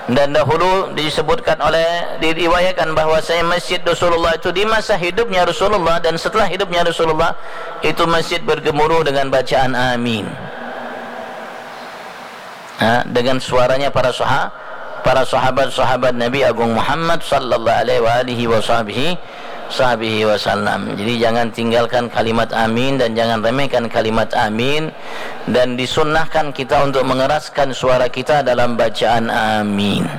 Dan dahulu disebutkan diriwayatkan bahawa masjid Rasulullah itu di masa hidupnya Rasulullah dan setelah hidupnya Rasulullah itu masjid bergemuruh dengan bacaan amin, dengan suaranya para sahabat Nabi Agung Muhammad sallallahu alaihi wasallam. Jadi jangan tinggalkan kalimat amin dan jangan remehkan kalimat amin, dan disunnahkan kita untuk mengeraskan suara kita dalam bacaan amin.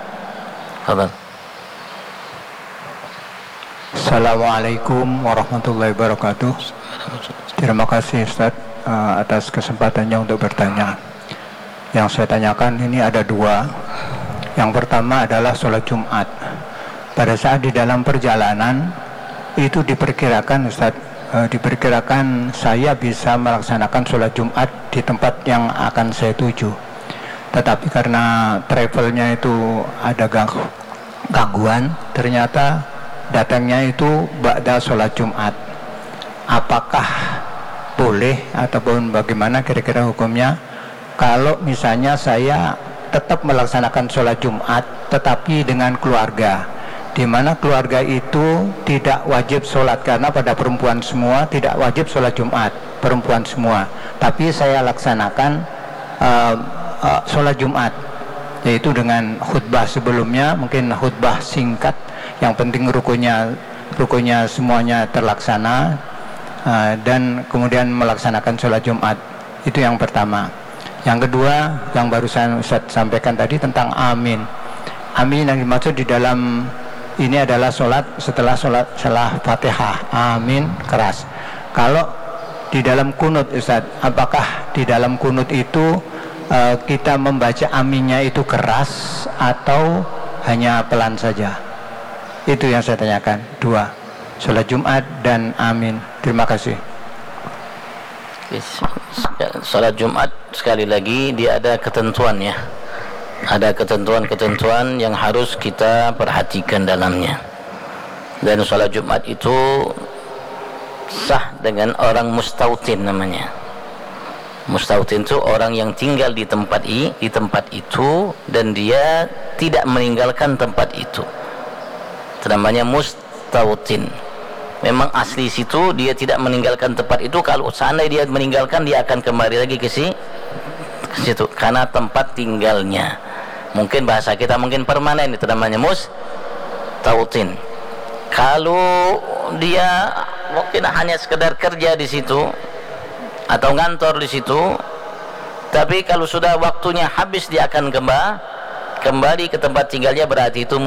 Assalamualaikum warahmatullahi wabarakatuh. Terima kasih Ustaz atas kesempatannya untuk bertanya. Yang saya tanyakan ini ada dua. Yang pertama adalah sholat Jumat. Pada saat di dalam perjalanan itu diperkirakan Ustaz, diperkirakan saya bisa melaksanakan sholat Jumat di tempat yang akan saya tuju. Tetapi karena travelnya itu ada gangguan, ternyata datangnya itu ba'da sholat Jumat. Apakah boleh ataupun bagaimana kira-kira hukumnya kalau misalnya saya tetap melaksanakan sholat Jumat tetapi dengan keluarga, di mana keluarga itu tidak wajib sholat, karena pada perempuan semua tidak wajib sholat Jumat, perempuan semua, tapi saya laksanakan sholat Jumat, yaitu dengan khutbah sebelumnya, mungkin khutbah singkat, yang penting rukunya semuanya terlaksana, dan kemudian melaksanakan sholat Jumat. Itu yang pertama. Yang kedua, yang barusan Ustaz sampaikan tadi tentang amin. Amin yang dimaksud di dalam ini adalah setelah Fatihah. Amin keras. Kalau di dalam kunut Ustaz, apakah di dalam kunut itu kita membaca aminnya itu keras atau hanya pelan saja? Itu yang saya tanyakan. Dua, sholat Jumat dan amin. Terima kasih. Salat Jumat sekali lagi dia ada ketentuannya, ada ketentuan-ketentuan yang harus kita perhatikan dalamnya. Dan salat Jumat itu sah dengan orang mustautin namanya. Mustautin itu orang yang tinggal di tempat itu dan dia tidak meninggalkan tempat itu. Itu namanya mustautin. Memang asli situ, dia tidak meninggalkan tempat itu. Kalau seandainya dia meninggalkan, dia akan kembali lagi ke situ karena tempat tinggalnya. Mungkin bahasa kita mungkin permanen, itu namanya mustautin. Kalau dia mungkin hanya sekedar kerja di situ atau ngantor di situ, tapi kalau sudah waktunya habis dia akan kembali ke tempat tinggalnya, berarti itu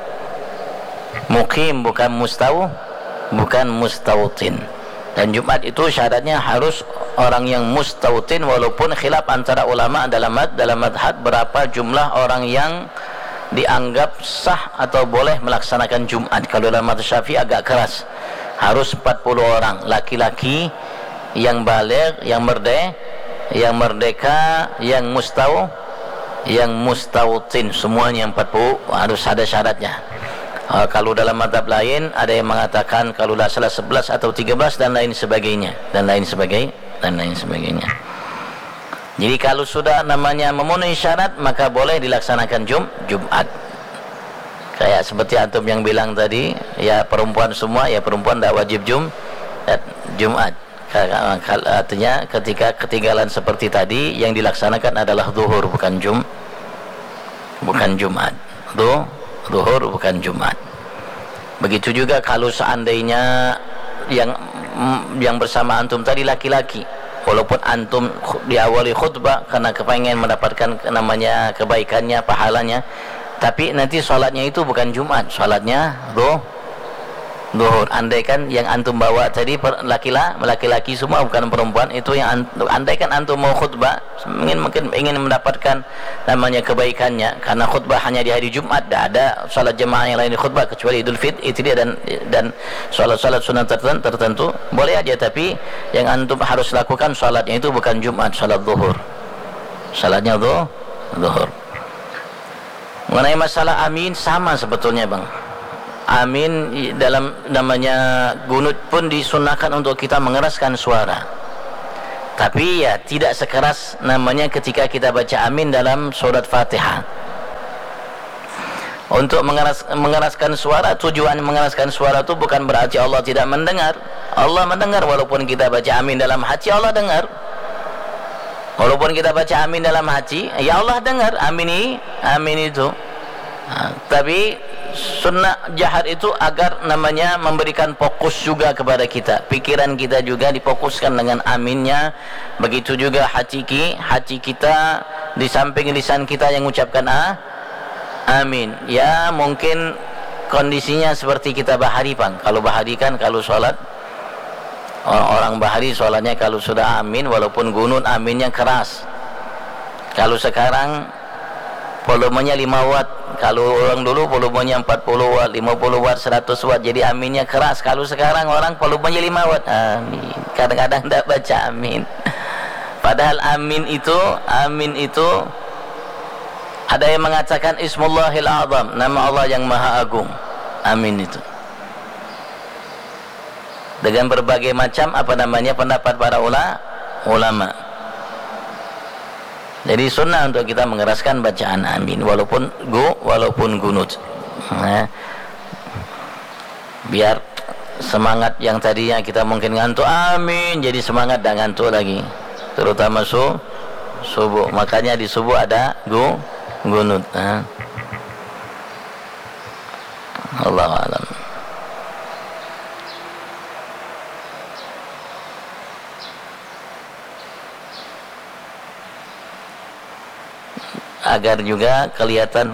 mukim, bukan mustautin. Dan Jumat itu syaratnya harus orang yang mustautin, walaupun khilaf antara ulama dalam madhab berapa jumlah orang yang dianggap sah atau boleh melaksanakan Jumat. Kalau dalam madhab Syafi'i agak keras, harus 40 orang laki-laki yang baligh, yang merdeka, yang mustautin, semuanya 40 harus ada syaratnya. Kalau dalam madhab lain ada yang mengatakan kalau salah 11 atau 13 dan lain sebagainya. Jadi kalau sudah namanya memenuhi syarat, maka boleh dilaksanakan Jumat. Kayak seperti antum yang bilang tadi, ya perempuan semua, ya perempuan tidak wajib Jumat. Artinya ketika ketinggalan seperti tadi, yang dilaksanakan adalah zuhur, bukan Jumat. Zuhur bukan Jumat. Begitu juga kalau seandainya yang bersama antum tadi laki-laki, walaupun antum diawali khutbah karena kepengen mendapatkan namanya kebaikannya, pahalanya, tapi nanti sholatnya itu bukan Jumat, sholatnya zuhur. Andaikan yang antum bawa tadi laki-laki semua, bukan perempuan, itu yang andaikan antum mau khutbah mungkin ingin mendapatkan namanya kebaikannya, karena khutbah hanya di hari Jumat, tidak ada salat jemaah yang lain di khutbah kecuali Idul Fitri itu dia, dan salat sunat tertentu boleh aja, tapi yang antum harus lakukan salatnya itu bukan Jumat, salat zuhur, salatnya zuhur. Mengenai masalah amin, sama sebetulnya bang. Amin dalam namanya gunut pun disunahkan untuk kita mengeraskan suara, tapi ya tidak sekeras namanya ketika kita baca amin dalam surat Fatihah. Untuk mengeraskan suara, tujuan mengeraskan suara itu bukan berarti Allah tidak mendengar. Allah mendengar, walaupun kita baca amin dalam hati, Allah dengar. Walaupun kita baca amin dalam hati, ya Allah dengar amin itu. Tapi sunnah jahar itu agar namanya memberikan fokus juga kepada kita, pikiran kita juga difokuskan dengan aminnya. Begitu juga hati kita, di samping lisan kita yang mengucapkan amin. Ya mungkin kondisinya seperti kita bahari, Bang. Kalau bahari kan, kalau sholat, orang bahari sholatnya kalau sudah amin, walaupun gunut, aminnya keras. Kalau sekarang volumenya 5 watt, kalau orang dulu volumenya 40 watt, 50 watt, 100 watt, jadi aminnya keras. Kalau sekarang orang volumenya 5 watt, amin. Kadang-kadang tidak baca amin. Padahal amin itu ada yang mengatakan Ismullahil Azam, nama Allah yang Maha Agung. Amin itu dengan berbagai macam pendapat para ulama. Jadi sunnah untuk kita mengeraskan bacaan amin walaupun gunut. Biar semangat yang tadinya kita mungkin ngantuk amin jadi semangat dan ngantuk lagi, terutama subuh. Makanya di subuh ada gunut. Allahu a'lam. Agar juga kelihatan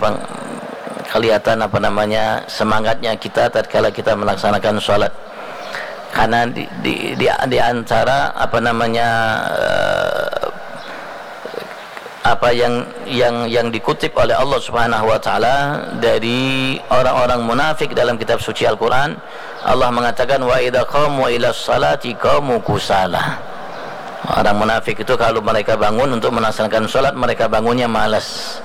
semangatnya kita tatkala kita melaksanakan sholat. Karena di antara apa yang dikutip oleh Allah Subhanahu wa taala dari orang-orang munafik dalam kitab suci Al-Qur'an, Allah mengatakan wa idza qamu ila sholati qamu kusala. Orang munafik itu kalau mereka bangun untuk melaksanakan sholat, mereka bangunnya malas.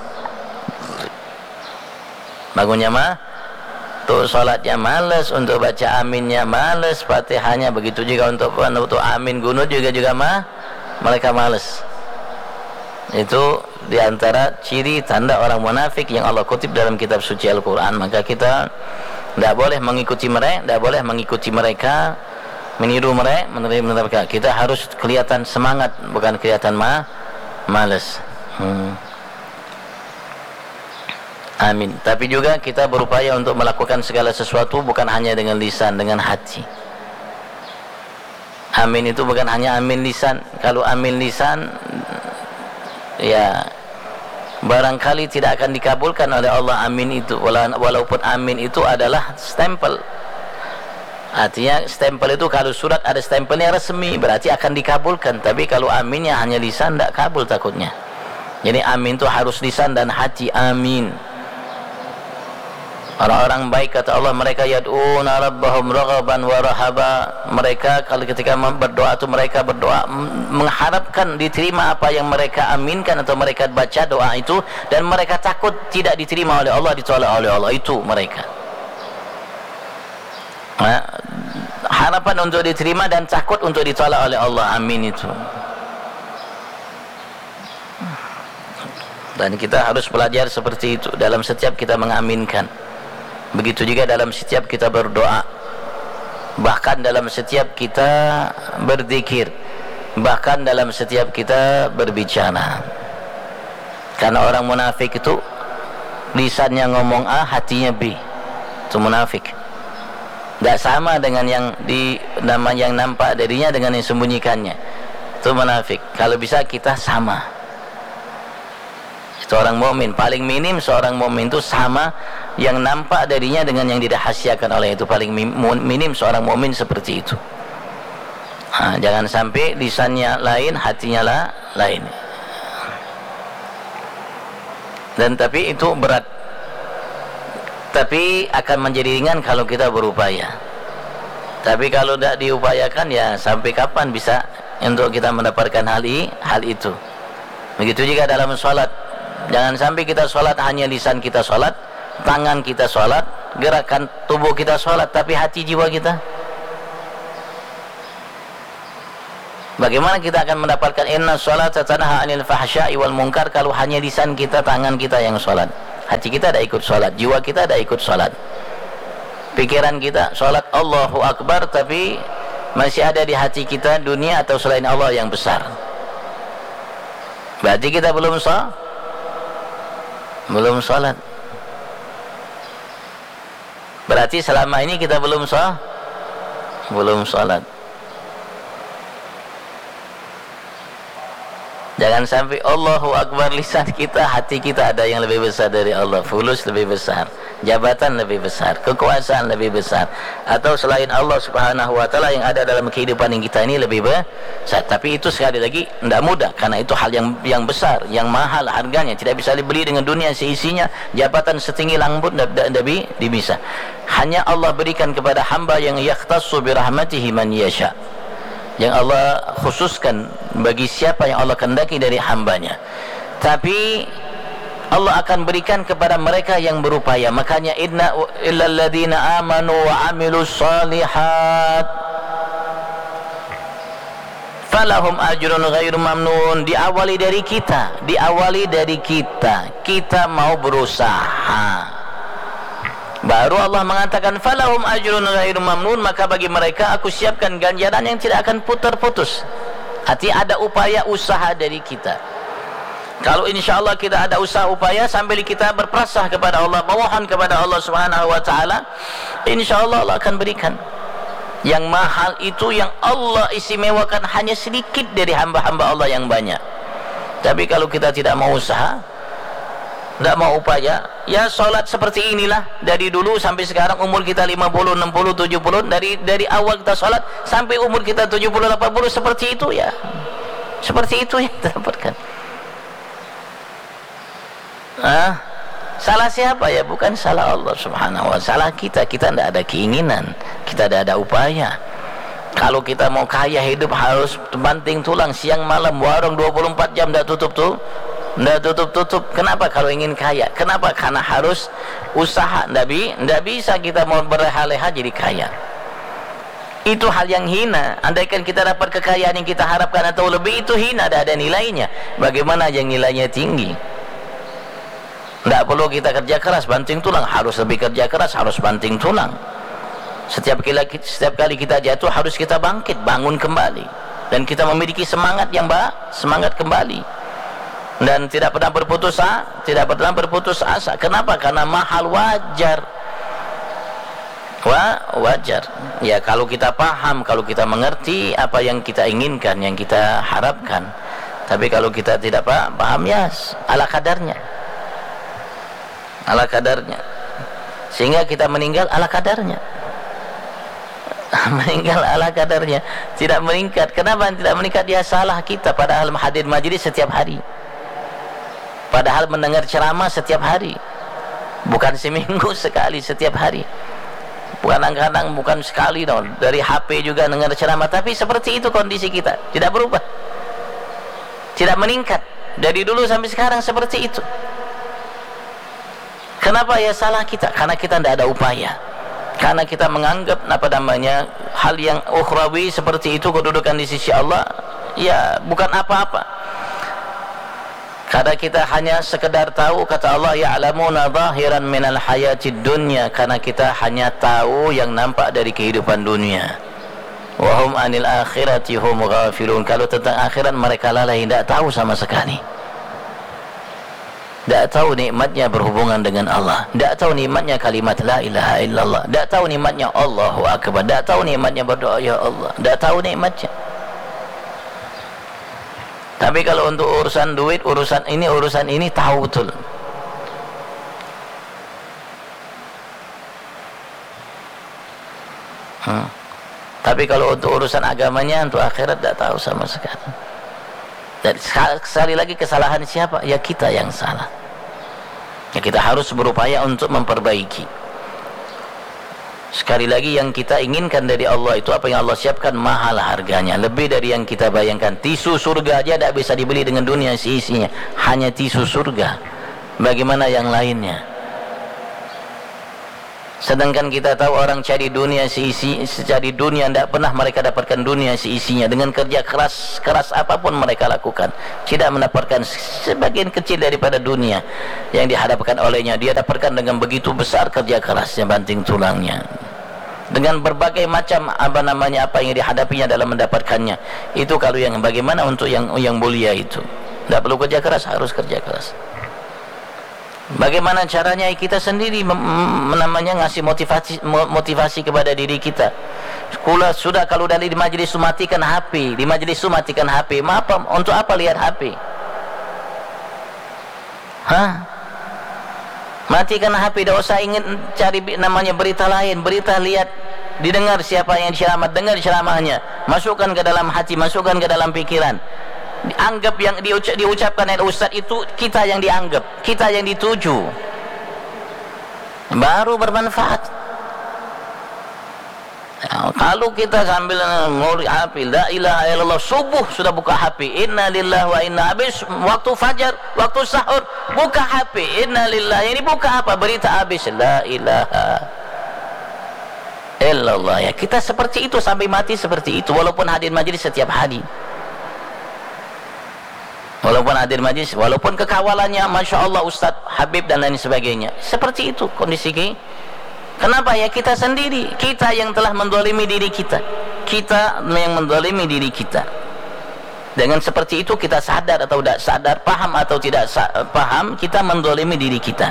Untuk sholatnya malas, untuk baca aminnya malas, Fatihahnya begitu juga untuk amin gunut juga mereka malas. Itu diantara ciri tanda orang munafik yang Allah kutip dalam kitab suci Al-Quran. Maka kita tidak boleh mengikuti mereka, meniru mereka. Kita harus kelihatan semangat, bukan kelihatan malas. Amin. Tapi juga kita berupaya untuk melakukan segala sesuatu bukan hanya dengan lisan, dengan hati. Amin itu bukan hanya amin lisan. Kalau amin lisan, ya barangkali tidak akan dikabulkan oleh Allah amin itu, walaupun amin itu adalah stempel. Artinya stempel itu, kalau surat ada stempelnya resmi, berarti akan dikabulkan. Tapi kalau aminnya hanya lisan, tidak kabul takutnya. Jadi amin itu harus lisan dan hati. Amin. Orang-orang baik kata Allah, mereka yad'una rabbahum raghaban wa rahaba. Mereka kalau ketika berdoa itu mereka berdoa mengharapkan diterima apa yang mereka aminkan atau mereka baca doa itu, dan mereka takut tidak diterima oleh Allah, ditolak oleh Allah. Itu mereka. Harapan untuk diterima dan takut untuk ditolak oleh Allah. Amin itu. Dan kita harus belajar seperti itu dalam setiap kita mengaminkan. Begitu juga dalam setiap kita berdoa, bahkan dalam setiap kita berzikir, bahkan dalam setiap kita berbicara. Karena orang munafik itu lisannya ngomong A, hatinya B. Itu munafik. Tidak sama dengan yang nampak darinya dengan yang sembunyikannya. Itu munafik. Kalau bisa kita sama. Seorang mukmin paling minim, seorang mukmin itu sama yang nampak darinya dengan yang dirahasiakan oleh itu. Paling minim seorang mukmin seperti itu. Jangan sampai lisannya lain, hatinya lain. Dan tapi itu berat. Tapi akan menjadi ringan kalau kita berupaya. Tapi kalau tidak diupayakan, ya sampai kapan bisa untuk kita mendapatkan hal itu. Begitu juga dalam sholat. Jangan sampai kita sholat hanya lisan kita sholat, tangan kita sholat, gerakan tubuh kita sholat, tapi hati jiwa kita. Bagaimana kita akan mendapatkan inna sholata tanha 'anil fahsya'i wal munkar kalau hanya lisan kita, tangan kita yang sholat? hati kita ada ikut sholat, jiwa kita ada ikut sholat, pikiran kita sholat Allahu Akbar, tapi masih ada di hati kita dunia atau selain Allah yang besar. Berarti kita belum sholat. Berarti selama ini kita belum sholat. Jangan sampai Allahu Akbar lisan kita, hati kita ada yang lebih besar dari Allah, fulus lebih besar, jabatan lebih besar, kekuasaan lebih besar, atau selain Allah Subhanahu wa ta'ala yang ada dalam kehidupan kita ini lebih besar. Tapi itu sekali lagi tidak mudah, karena itu hal yang besar, yang mahal harganya, tidak bisa dibeli dengan dunia seisinya. Jabatan setinggi langit pun tidak bisa. Hanya Allah berikan kepada hamba yang yakhtassu bi rahmatihi man yasha, yang Allah khususkan bagi siapa yang Allah kehendaki dari hambanya. Tapi Allah akan berikan kepada mereka yang berupaya. Makanya inna illal ladzina amanu wa amilus shalihat falahum ajrun ghairu mamnun. Diawali dari kita, kita mau berusaha, baru Allah mengatakan falahum ajrun ghairu mamnun, maka bagi mereka aku siapkan ganjaran yang tidak akan putus. Hati ada upaya usaha dari kita. Kalau insyaallah kita ada usaha upaya sambil kita berprasah kepada Allah, memohon kepada Allah Subhanahu wa taala, insyaallah Allah akan berikan. Yang mahal itu yang Allah istimewakan hanya sedikit dari hamba-hamba Allah yang banyak. Tapi kalau kita tidak mau usaha, tidak mau upaya, ya sholat seperti inilah dari dulu sampai sekarang, umur kita 50, 60, 70, dari awal kita sholat sampai umur kita 70, 80, seperti itu ya, seperti itu yang kita dapatkan. Salah siapa ya? Bukan salah Allah Subhanahu wa ta'ala, salah kita tidak ada keinginan, kita tidak ada upaya. Kalau kita mau kaya hidup harus banting tulang siang malam, warung 24 jam tidak tutup. Kenapa kalau ingin kaya? Kenapa? Karena harus usaha. Tidak bisa kita mau berleha-leha jadi kaya. Itu hal yang hina. Andaikan kita dapat kekayaan yang kita harapkan atau lebih, itu hina, tidak ada nilainya. Bagaimana yang nilainya tinggi? Tidak perlu kita kerja keras banting tulang, harus lebih kerja keras, harus banting tulang. Setiap kali kita jatuh harus kita bangkit, bangun kembali, dan kita memiliki semangat kembali. Dan tidak pernah berputus asa. Kenapa? Karena mahal wajar. Wajar. Ya kalau kita paham, kalau kita mengerti apa yang kita inginkan, yang kita harapkan. Tapi kalau kita tidak paham ya ala kadarnya. Sehingga kita meninggal ala kadarnya. Tidak meningkat. Kenapa tidak meningkat? Ya salah kita, padahal hadir majlis setiap hari, padahal mendengar ceramah setiap hari, bukan seminggu sekali, setiap hari, kadang-kadang bukan sekali dong, dari HP juga dengar ceramah. Tapi seperti itu kondisi kita, tidak berubah, tidak meningkat dari dulu sampai sekarang, seperti itu. Kenapa? Ya salah kita, karena kita tidak ada upaya, karena kita menganggap hal yang ukhrawi seperti itu, kedudukan di sisi Allah ya bukan apa-apa. Karena kita hanya sekedar tahu, kata Allah, ya'lamuna zahiran minal hayatid dunya, karena kita hanya tahu yang nampak dari kehidupan dunia. Wa hum anil akhirati hum ghafilun. Kalau tentang akhirat mereka lalai, tidak tahu sama sekali. Tidak tahu nikmatnya berhubungan dengan Allah, tidak tahu nikmatnya kalimat la ilaha illallah, tidak tahu nikmatnya Allahu Akbar, tidak tahu nikmatnya berdoa ya Allah, tidak tahu nikmatnya. Tapi kalau untuk urusan duit, urusan ini tahu betul. Tapi kalau untuk urusan agamanya, untuk akhirat tidak tahu sama sekali. Dan sekali lagi kesalahan siapa? Ya kita yang salah. Ya kita harus berupaya untuk memperbaiki. Sekali lagi, yang kita inginkan dari Allah itu apa yang Allah siapkan mahal harganya, lebih dari yang kita bayangkan. Tisu surga aja tidak bisa dibeli dengan dunia seisinya, hanya tisu surga. Bagaimana yang lainnya? Sedangkan kita tahu orang cari dunia seisi, cari dunia tidak pernah mereka dapatkan dunia seisinya. Dengan kerja keras apapun mereka lakukan, tidak mendapatkan sebagian kecil daripada dunia yang dihadapkan olehnya. Dia dapatkan dengan begitu besar kerja kerasnya, banting tulangnya, dengan berbagai macam apa yang dihadapinya dalam mendapatkannya. Itu kalau yang bagaimana untuk yang mulia itu, tidak perlu kerja keras, harus kerja keras. Bagaimana caranya? Kita sendiri ngasih motivasi kepada diri kita. Sudah kalau dari di majlis matikan HP, di majlis matikan HP, untuk apa lihat HP? Matikan HP, tidak usah ingin cari berita lain, berita lihat, didengar siapa yang ceramah, dengar ceramahnya, masukkan ke dalam hati, masukkan ke dalam pikiran. Anggap yang diucapkan oleh ustaz itu kita yang dianggap, kita yang dituju, baru bermanfaat. Kalau kita sambil nguri HP, la ilaha illallah, subuh sudah buka HP, inna lillahi wa inna, habis waktu fajar, waktu sahur buka HP, inna lillahi, ini buka apa? Berita habis, la ilaha illallah. Ya, kita seperti itu sampai mati seperti itu, walaupun hadir majlis setiap hari, walaupun hadir majlis, walaupun kekawalannya Masya Allah Ustaz, Habib dan lain sebagainya, seperti itu kondisi kita. Kenapa? Ya kita sendiri, kita yang telah mendolimi diri kita, kita yang mendolimi diri kita. Dengan seperti itu kita sadar atau tidak sadar, paham atau tidak paham, kita mendolimi diri kita.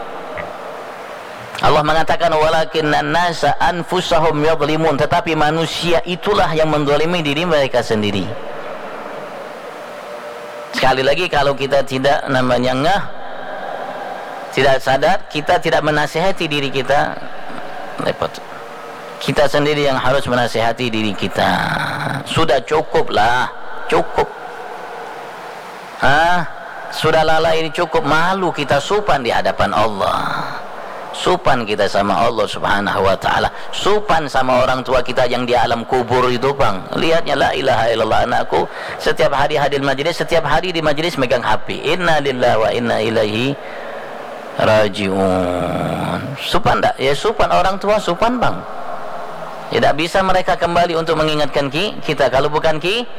Allah mengatakan walakinnan nasa anfusahum yadhlimun, tetapi manusia itulah yang mendolimi diri mereka sendiri. Sekali lagi, kalau kita tidak tidak sadar, kita tidak menasihati diri kita, repot. Kita sendiri yang harus menasihati diri kita. Sudah cukuplah, cukup. Sudah lalai, ini cukup. Malu kita sopan di hadapan Allah, sopan kita sama Allah subhanahu wa ta'ala, sopan sama orang tua kita yang di alam kubur itu bang. Lihatnya, la ilaha illallah, anakku setiap hari hadir majlis, setiap hari di majlis megang HP, inna lillahi wa inna ilaihi rajiun. Sopan tak? Ya sopan orang tua, sopan bang. Tidak bisa mereka kembali untuk mengingatkan kita. Kalau bukan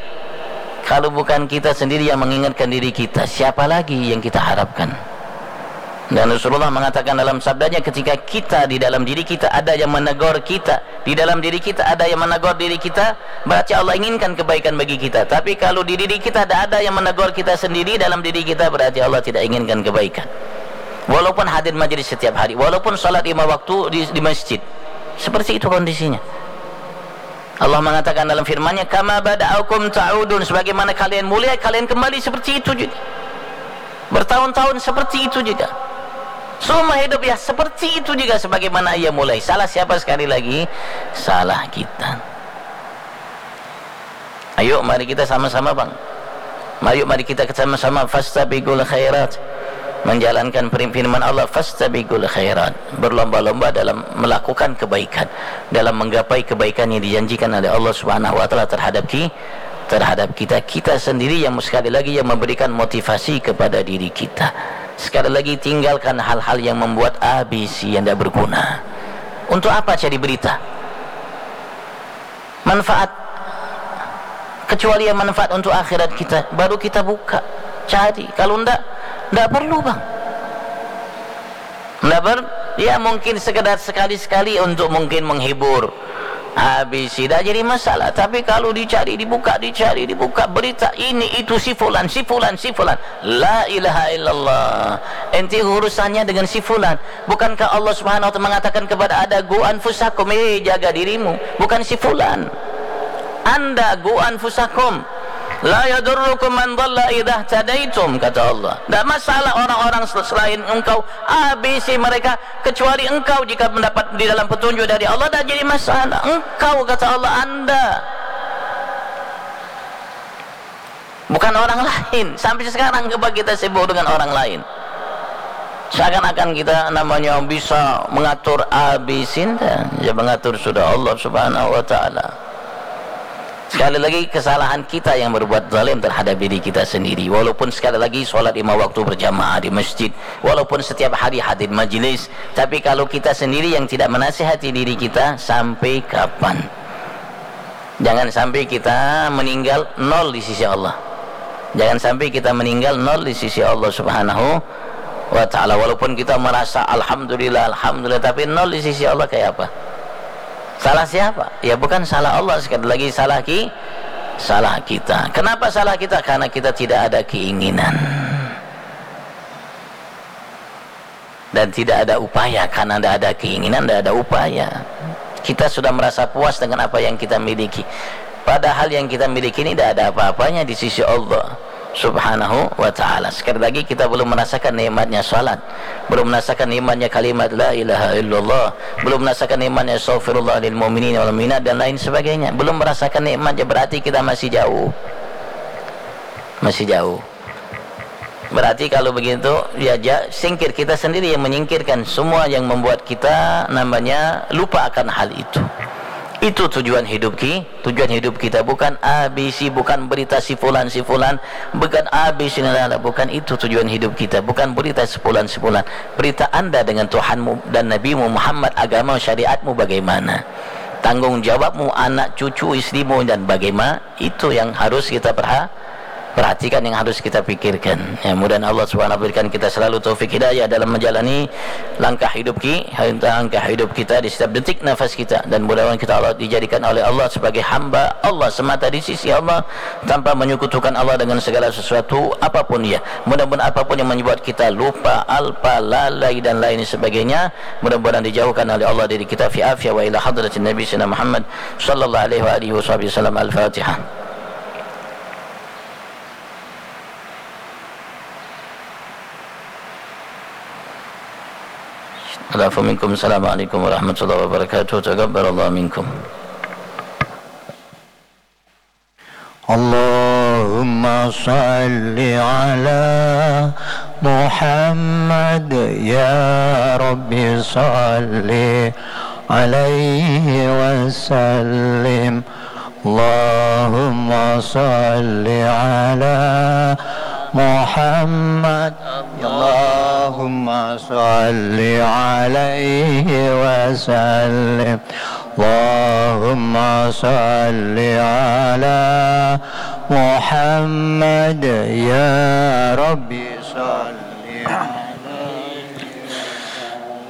kita sendiri yang mengingatkan diri kita, siapa lagi yang kita harapkan? Dan Rasulullah mengatakan dalam sabdanya, ketika kita di dalam diri kita ada yang menegur kita, di dalam diri kita ada yang menegur diri kita, berarti Allah inginkan kebaikan bagi kita. Tapi kalau di diri kita ada yang menegur kita sendiri dalam diri kita, berarti Allah tidak inginkan kebaikan. Walaupun hadir majlis setiap hari, walaupun salat 5 waktu di masjid, seperti itu kondisinya. Allah mengatakan dalam firman-Nya, kama bada'akum ta'udun, sebagaimana kalian mulai, kalian kembali seperti itu juga. Bertahun-tahun seperti itu juga. Semua hidup ya seperti itu juga, sebagaimana ia mulai. Salah siapa? Sekali lagi, salah kita. Ayo mari kita sama-sama bang, mari kita sama-sama fastabiqul khairat, menjalankan firman Allah, fastabiqul khairat, berlomba-lomba dalam melakukan kebaikan, dalam menggapai kebaikan yang dijanjikan oleh Allah Subhanahu wa taala terhadap kita sendiri, yang sekali lagi yang memberikan motivasi kepada diri kita. Sekali lagi, tinggalkan hal-hal yang membuat ABC yang tidak berguna. Untuk apa cari berita? Manfaat, kecuali yang manfaat untuk akhirat kita, baru kita buka, cari. Kalau tidak perlu bang. Ya mungkin sekedar sekali-sekali untuk mungkin menghibur, habis tidak jadi masalah. Tapi kalau dibuka berita ini itu si fulan, la ilaha illallah, enti urusannya dengan si fulan. Bukankah Allah Subhanahu wa taala mengatakan kepada ada gu anfusakum, jaga dirimu, bukan si fulan. Anda gu anfusakum, la yadurrukum man dhalla idza tadaitum, kata Allah. Tidak masalah orang-orang selain engkau, ABC mereka, kecuali engkau jika mendapat di dalam petunjuk dari Allah, tidak jadi masalah. Engkau, kata Allah, Anda, bukan orang lain. Sampai sekarang kita sibuk dengan orang lain, seakan-akan kita bisa mengatur ABC. Ya mengatur sudah Allah Subhanahu wa taala. Sekali lagi kesalahan kita yang berbuat zalim terhadap diri kita sendiri. Walaupun sekali lagi solat 5 waktu berjamaah di masjid, walaupun setiap hari hadir majlis, tapi kalau kita sendiri yang tidak menasihati diri kita, sampai kapan? Jangan sampai kita meninggal nol di sisi Allah. Jangan sampai kita meninggal nol di sisi Allah Subhanahu wa ta'ala. Walaupun kita merasa alhamdulillah, alhamdulillah, tapi nol di sisi Allah kayak apa? Salah siapa? Ya bukan salah Allah, sekali lagi salah kita. Kenapa salah kita? Karena kita tidak ada keinginan dan tidak ada upaya. Karena tidak ada keinginan, tidak ada upaya. Kita sudah merasa puas dengan apa yang kita miliki, padahal yang kita miliki ini tidak ada apa-apanya di sisi Allah Subhanahu wa ta'ala. Sekali lagi kita belum merasakan nikmatnya salat, belum merasakan nikmatnya kalimat la ilaha illallah, belum merasakan nikmatnya astaghfirullah lil mu'minin wal mu'minat dan lain sebagainya. Belum merasakan nikmatnya, berarti kita masih jauh. Masih jauh. Berarti kalau begitu ya singkir, kita sendiri yang menyingkirkan semua yang membuat kita namanya lupa akan hal itu. Itu tujuan hidup kita, bukan ABC, bukan berita si fulan, bukan ABC, bukan itu tujuan hidup kita, bukan berita sepulan. Berita Anda dengan Tuhanmu dan Nabimu Muhammad, agama syariatmu bagaimana, tanggung jawabmu, anak cucu istrimu dan bagaimana, itu yang harus kita perhatikan, yang harus kita pikirkan. Ya, mudah Allah Subhanahu berikan kita selalu taufik hidayah dalam menjalani langkah hidup kita di setiap detik nafas kita, dan mudah-mudahan kita Allah dijadikan oleh Allah sebagai hamba Allah semata di sisi Allah, tanpa menyekutukan Allah dengan segala sesuatu apapun ya. Mudah-mudahan apapun yang membuat kita lupa, alpa, lalai dan lain sebagainya, mudah-mudahan dijauhkan oleh Allah dari kita fi afiyah wa ila hadratin Nabi sallallahu Muhammad sallallahu alaihi wasallam. Al-Fatihah. Assalamualaikum warahmatullahi wabarakatuh. Taqabbalallahu minkum. Allahumma salli ala Muhammad ya Rabbi salli alaihi wasallim. Allahumma salli ala Muhammad, Allahumma salli alaihi wasallim. Allahumma salli ala Muhammad ya Rabbi salli